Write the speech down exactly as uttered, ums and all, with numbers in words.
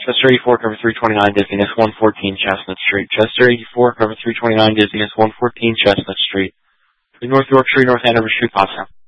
Chester eighty-four, cover three twenty-nine, dizziness one fourteen Chestnut Street. Chester eighty-four, cover three twenty-nine, dizziness one fourteen Chestnut Street. North York Street, North Andover Street, Pottstown.